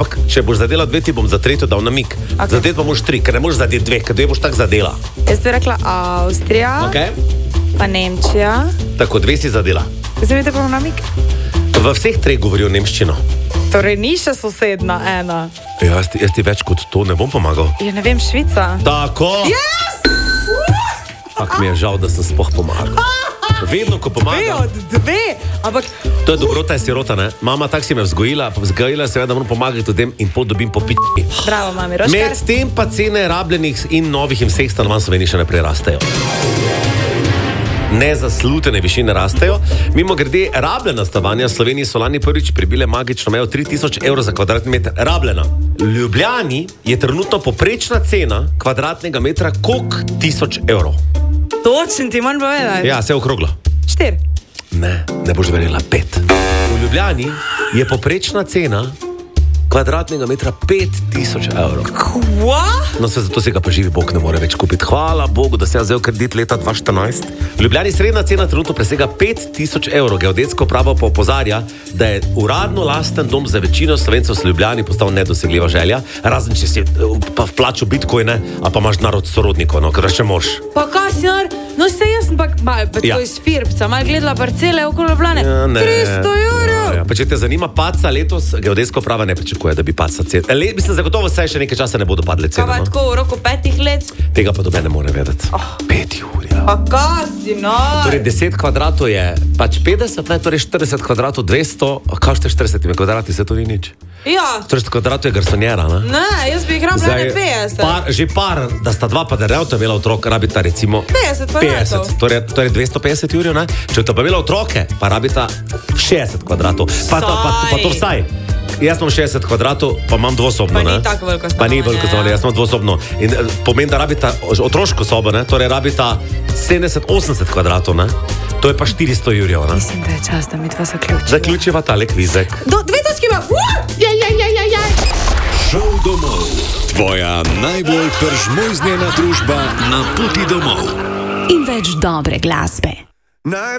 Ampak, če boš zadela 2, ti bom za 3 dal namik. Okay. Zadeti pa moš 3, ker ne moš zadeti 2, ker 2 boš tak zadela. Jaz bi rekla Avstrija, pa Nemčija. Tako, 2 si zadela. Zdaj vidite pa namik? V vseh 3 govorijo nemščino. Torej ni še sosedna ena. Ja, jaz ti več kot to ne bom pomagal. Ja, ne vem, Švica. Tako! Yes! Ak mi je žal, da sem sploh pomagal. Vedno, ko pomagam. 2 od 2, ampak... To je dobrota, je sirota, ne? Mama tak si me vzgojila seveda moram pomagati ljudem in pot dobim po pički. Bravo, mami, Roškar. Med tem pa cene rabljenih in novih in vseh stanovanj v Sloveniji še ne prerastejo. Nezaslutene višine rastejo. Mimo grede, rabljena stanovanja v Sloveniji so lani prvič prebile magično mejo 3000 evrov za kvadratni meter. Rabljena. V Ljubljani je trenutno poprečna cena kvadratnega metra koliko 1000 evrov. Točen ti manj povedaj. Ja, se je okroglo. 4. Ne boš verjela, 5. V Ljubljani je poprečna cena kvadratnega metra 5000 evrov. Kva? No, zato se ga pa živi Bog ne more več kupiti. Hvala Bogu, da se je vzel kredit leta 2014. V Ljubljani srednja cena trenutno presega 5000 evrov. Geodetsko pravo pa opozarja, da je uradno lasten dom za večino Slovencev v Ljubljani postal nedosegljiva želja, razen če si pa vplačal bitcoine, a pa imaš narod sorodnikov, no, ker še moš. Pa kaj si nar? No, se jaz sem pa to iz Firbca, malo gledala parcele okolo Ljubljane. 300 evrov! Pa če te zanima paca letos, geodetsko prava ne pričakuje, da bi paca cena. Mislim, zagotovo se še nekaj časa ne bodo padle cene. Pa tako v roku 5 let? Tega pa dobe ne more vedeti. 5 ur, ja. Pa kaj si nar? Torej 10 kvadratov je pač 50, ne, torej 40 kvadratov 200, kaj ste 40 kvadrati, se to ni nič. Ja. 40 kvadratov je garsonjera, ne? Ne, jaz bi jih rabila 50. Že par, da sta 2 pa da revta imela otrok, rabita recimo 50 kvadratov. Torej 250 urjev, ne? Če ta pa imela otroke, pa rabita 60 kvadratov. Pa to vsaj. Jaz imam 60 kvadratov, pa imam dvosobno, ne? Pa ni tako veliko stanovanje. Pa ni veliko stanovanje, jaz imam dvosobno. In pomeni, da rabita otroško sobo, ne? Torej rabita 70-80 kvadratov, ne? To je pa 400 jurjev, ne? Mislim, da je čas, da mi dva zaključiva. Zaključiva tale kvizek. 2 točki ima! Šel domov. Tvoja najbolj pržmoznjena družba na poti domov. In več dobre glasbe.